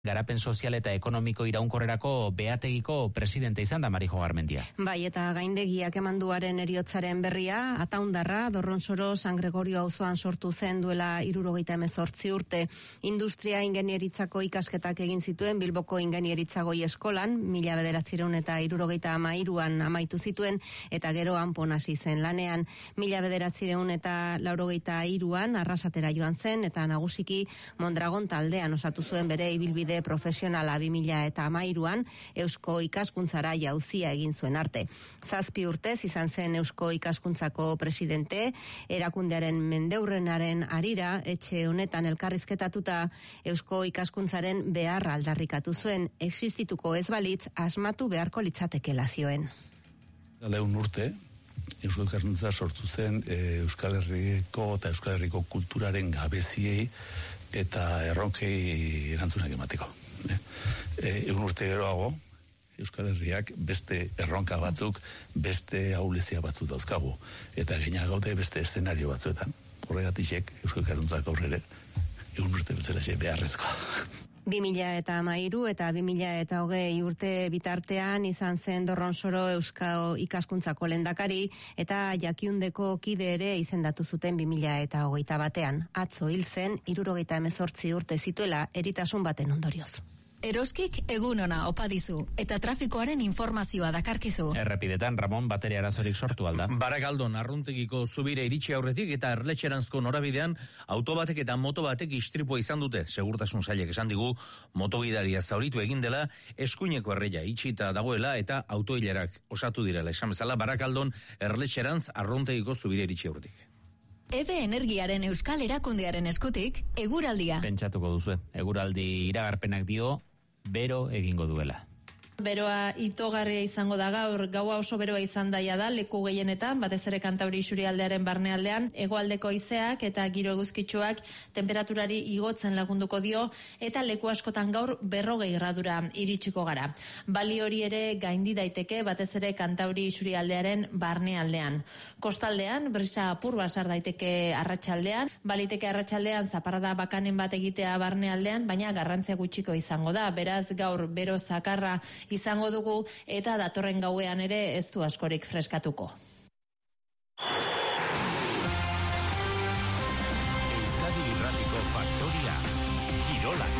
Garapen sozial eta ekonomiko iraunkorrerako behategiko presidente izan da Marijo Garmendia. Bai, eta gaindegiak emanduaren eriotzaren berria, Ataundarra, Dorronsoro, San Gregorio auzoan sortu zen duela 78 urte. Industria ingenieritzako ikasketak egin zituen Bilboko ingenieritzagoi eskolan, 1973an amaitu zituen, eta gero Anpon hasi zen lanean. 1983an Arrasatera joan zen, eta nagusiki Mondragon taldean osatu zuen bere ibilbide profesionala 2013an Eusko Ikaskuntzara jauzia egin zuen arte. 7 urtez izan zen Eusko Ikaskuntzako presidente, erakundearen mendeurrenaren harira, etxe honetan elkarrizketatuta Eusko Ikaskuntzaren beharra aldarrikatu zuen, existituko ez balitz asmatu beharko litzatekela zioen. Lehun urte, Eusko Ikaskuntza sortu zen Euskal Herriko eta Euskal Herriko kulturaren gabeziei eta erronkei erantzunak emateko. Egun urte geroago, Euskal Herriak beste erronka batzuk, beste ahulezia batzuk dauzkagu, eta gaina gaude beste eszenario batzuetan. Horregatik Eusko Ikaskuntzak aurrere, egun urte bezala beharrezkoa. 2013 eta 2020 urte bitartean izan zen Dorronsoro Euskal Ikaskuntzako lehendakari eta Jakiundeko kide ere izendatu zuten 2021an. Atzo hil zen 78 urte zituela eritasun baten ondorioz. Eroskik egun ona opa dizu, eta trafikoaren informazioa dakarkizu. Errepidetan, Ramon, bateria arazorik sortu alda. Barakaldon, Arruntegiko zubire iritsi aurretik eta Erletxeranzko norabidean autobatek eta motobatek istripua izan dute. Segurtasun sailek esan digu, motogidaria zauritu egin dela, eskuineko erreia itxita dagoela eta autoilerak osatu direla. Esan bezala, Barakaldon, Erletxerantz, Arruntegiko zubire iritsi aurretik. EVE Energiaren Euskal Erakundearen eskutik, eguraldia. Pentsatuko duzu, eguraldi iragarpenak dio, bero egingo duela. Beroa itogarria izango da gaur, gaua oso beroa izan daia da, leku gehienetan, batez ere Kantauri isurialdearen barnealdean, hegoaldeko haizeak eta giro eguzkitsuak temperaturari igotzen lagunduko dio, eta leku askotan gaur 40 gradura iritsiko gara. Bali hori ere gaindi daiteke, batez ere Kantauri isurialdearen barnealdean. Kostaldean, brisa apur basar daiteke arratsaldean, baliteke arratsaldean zaparrada bakanen bat egitea barnealdean, baina garrantzia gutxiko izango da, beraz gaur bero zakarra izango dugu eta datorren gauean ere ez du askorik freskatuko. Euskadi Irratiko Faktoria, Kirolak.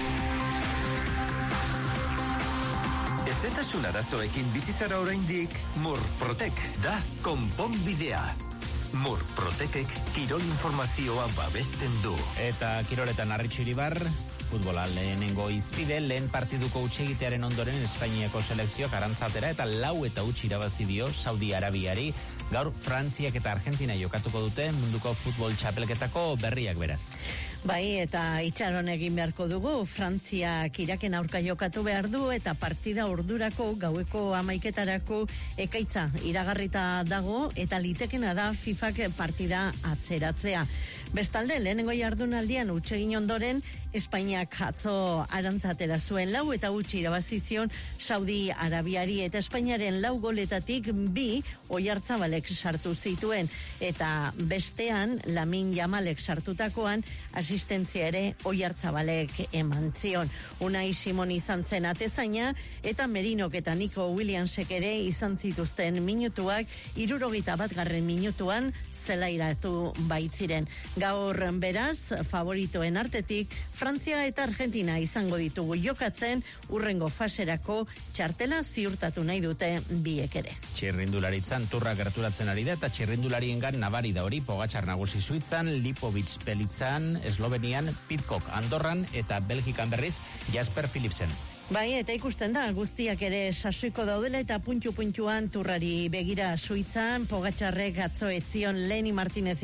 Ezetasun arazoekin bizitzara oraindik Murprotek da konponbidea. Murprotekek kirol informazioa babesten du. Eta kiroletan Arritxu Iribar, futbola lehenengo izpide, lehen partiduko hutsegitearen ondoren Espainiako selekzioak Arantzatera eta 4-0 irabazi dio Saudi Arabiari. Gaur Frantziak eta Argentina jokatuko dute munduko futbol txapelketako berriak beraz. Bai, eta itxaron egin beharko dugu, Frantziak Iraken aurka jokatu behar du eta partida ordurako gaueko 11etarako ekaitza iragarrita dago eta litekena da FIFAk partida atzeratzea. Bestalde, lehenengo jardunaldian hutsegin ondoren, Espainiak atzo Arantzatera zuen 4-0 irabazizion Saudi Arabiari eta Espainiaren 4 goletatik 2 Oiartzabalek sartu zituen eta bestean Lamin Jamalek sartutakoan asistentzia ere Oiartzabalek eman zion. Unai Simon izan zen atezaina eta Merinok eta Nico Williamsek ere izan zituzten minutuak 71. minutuan zelairatu baitziren. Gaur beraz, favoritoen artetik, Frantzia eta Argentina izango ditugu jokatzen, urrengo faserako txartela ziurtatu nahi dute biek ere. Txirrindularitzan turra gerturatzen ari da eta txirrindulariengan nabari da hori, Pogačar nagusi Suitzan, Lipovic Pelitzan, Eslovenian, Pidcock Andorran eta Belgikan berriz Jasper Philipsen. Bai, eta ikusten da, guztiak ere sasoiko daudela eta puntu-puntuan turrari begira Suitzan, Pogačarrek atzo etzion Leni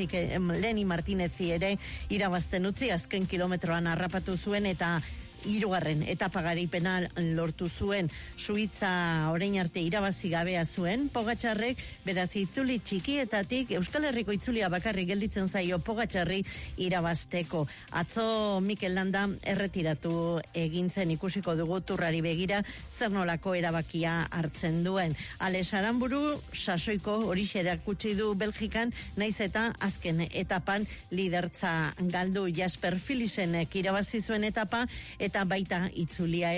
Martinezi ere irabazten utzi, azken kilometroan harrapatu zuen eta 3. etapa garipena lortu zuen. Suitza orain arte irabazi gabea zuen, Pogačarrek beraz itzuli txikietatik Euskal Herriko itzulia bakarrik gelditzen zaio Pogačarri irabazteko. Atzo Mikel Landa erretiratu egin zen, ikusiko dugu turrari begira zer nolako erabakia hartzen duen. Ales Aramburu sasoiko horixe erakutsi du Belgikan, naiz eta azken etapan lidertza galdu. Jasper Philipsenek irabazi zuen etapa eta baita itzulia